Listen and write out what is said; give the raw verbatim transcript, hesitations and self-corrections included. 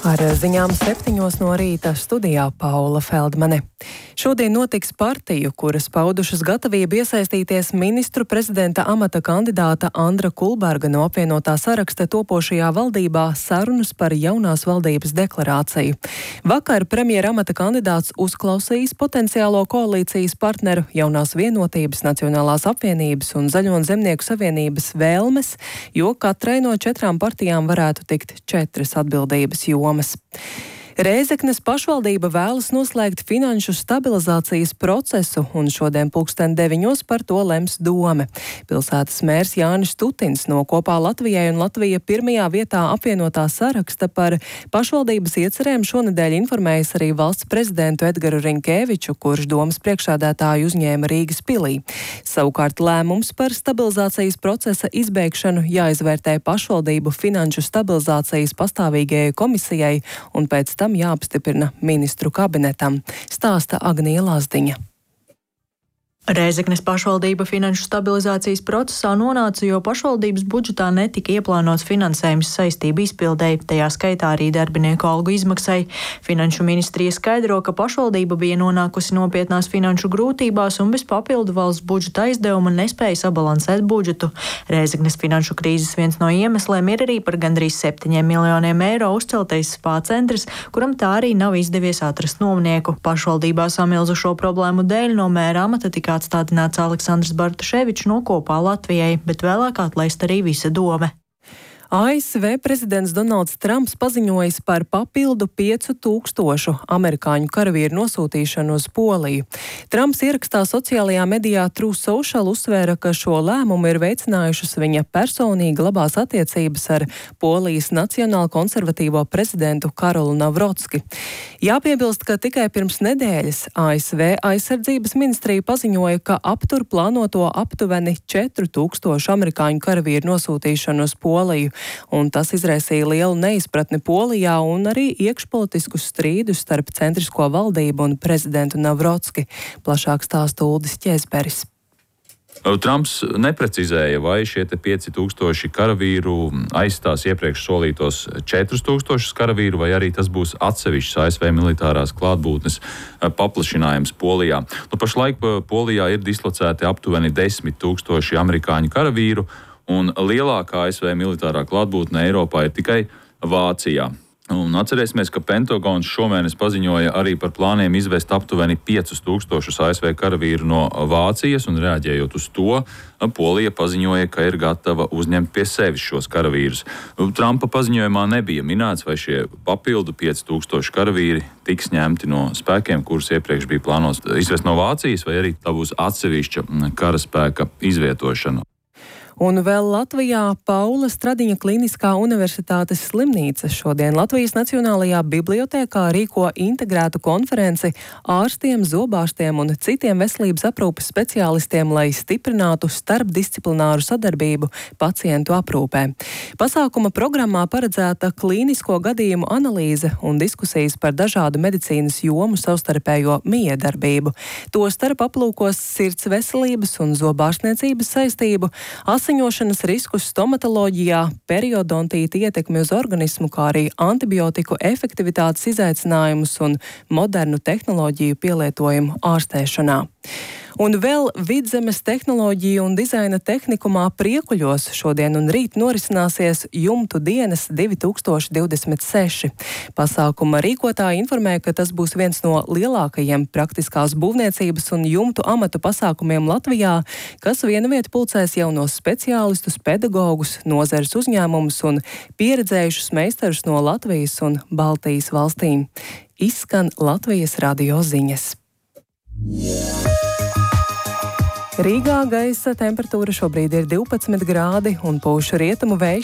Ar ziņām septiņos no rīta studijā Paula Feldmane. Šodien notiks partiju, kuras paudušas gatavību iesaistīties ministru prezidenta amata kandidāta Andra Kulberga no apvienotā saraksta topošajā valdībā sarunas par jaunās valdības deklarāciju. Vakar premjera amata kandidāts uzklausījis potenciālo koalīcijas partneru Jaunās vienotības, Nacionālās apvienības un Zaļo un zemnieku savienības vēlmes, jo katrai no četrām partijām varētu tikt četras atbildības jomas. Rēzeknes pašvaldība vēlas noslēgt finanšu stabilizācijas procesu, un šodien pulksten deviņos par to lems Dome. Pilsētas mērs Jānis Tutins no Kopā Latvijai un Latvija pirmajā vietā apvienotā saraksta par pašvaldības iecerēm šonedēļ informējis arī valsts prezidentu Edgaru Rinkēviču, kurš Domes priekšsēdētāju uzņēma Rīgas pilī. Savukārt lēmums par stabilizācijas procesa izbeigšanu jāizvērtē pašvaldību finanšu stabilizācijas pastāvīgajai komisijai un pēc tam jāapstiprina ministru kabinetam, stāsta Agnija Lazdiņa. Rēzeknes pašvaldība finanšu stabilizācijas procesā nonāca, jo pašvaldības budžetā netika ieplānots finansējums saistību izpildēji, tajā skaitā arī darbinieku algu izmaksai. Finanšu ministrija skaidro, ka pašvaldība bija nonākusi nopietnās finanšu grūtībās un bez papildu valsts budžeta aizdevuma nespēja sabalansēt budžetu. Rēzeknes finanšu krīzes viens no iemesliem ir arī par gandrīz septiņiem miljoniem eiro uzceltais spā centrs, kuram tā arī nav izdevies atrast nomnieku. Pašvaldībā samilzušo problēmu dēļ no mēra amata tika atstādināts Aleksandrs Bartuševičs no Kopā Latvijai, bet vēlāk atlaist arī visa Dome. A S V prezidents Donalds Trumps paziņojis par papildu piecu tūkstošu amerikāņu karavīru nosūtīšanu uz Poliju. Trumps ierakstā sociālajā medijā True Social uzsvēra, ka šo lēmumu ir veicinājušas viņa personīgi labās attiecības ar Polijas nacionāli konservatīvo prezidentu Karolu Navrocki. Jāpiebilst, ka tikai pirms nedēļas A S V aizsardzības ministrija paziņoja, ka aptur plānoto aptuveni četru tūkstošu amerikāņu karavīru nosūtīšanu uz Poliju. Un tas izraisīja lielu neizpratni Polijā un arī iekšpolitiskus strīdus starp centrisko valdību un prezidentu Navrocki. Plašāk stāsta Uldis Ķēzberis. Trumps neprecizēja, vai šie pieci tūkstoši karavīru aizstās iepriekš solītos četrus tūkstošus karavīru, vai arī tas būs atsevišķs A S V militārās klātbūtnes paplašinājums Polijā. Nu, pašlaik Polijā ir dislocēti aptuveni desmit tūkstoši amerikāņu karavīru, un lielākā A S V militārā klātbūtne Eiropā ir tikai Vācijā. Un atcerēsimies, ka Pentagons šomēnes paziņoja arī par plāniem izvest aptuveni piecus tūkstošus A S V karavīru no Vācijas, un reaģējot uz to, Polija paziņoja, ka ir gatava uzņemt pie sevis šos karavīrus. Trumpa paziņojumā nebija minēts, vai šie papildu pieci tūkstoši karavīri tiks ņemti no spēkiem, kurus iepriekš bija plānots izvest no Vācijas, vai arī tā būs atsevišķa karaspēka izvietošana. Un vēl Latvijā Paula Stradiņa Kliniskā universitātes slimnīca šodien Latvijas Nacionālajā bibliotēkā rīko integrētu konferenci ārstiem, zobārstiem un citiem veselības aprūpes speciālistiem, lai stiprinātu starpdisciplināru sadarbību pacientu aprūpē. Pasākuma programmā paredzēta klīnisko gadījumu analīze un diskusijas par dažādu medicīnas jomu savstarpējo miedarbību. Tostarp aplūkos sirds veselības un zobārstniecības saistību, asiņošanas riskus stomatoloģijā, periodontīta ietekmi uz organismu, kā arī antibiotiku efektivitātes izaicinājumus un modernu tehnoloģiju pielietojumu ārstēšanā. Un vēl Vidzemes tehnoloģiju un dizaina tehnikumā Priekuļos šodien un rīt norisināsies jumtu dienas divi tūkstoši divdesmit seši. Pasākuma rīkotāji informē, ka tas būs viens no lielākajiem praktiskās būvniecības un jumtu amatu pasākumiem Latvijā, kas viena vieta pulcēs jaunos speciālistus, pedagogus, nozares uzņēmumus un pieredzējušus meistarus no Latvijas un Baltijas valstīm. Izskan Latvijas radio ziņas. Rīgā gaisa temperatūra šobrīd ir divpadsmit grādi un pūš rietumu vējš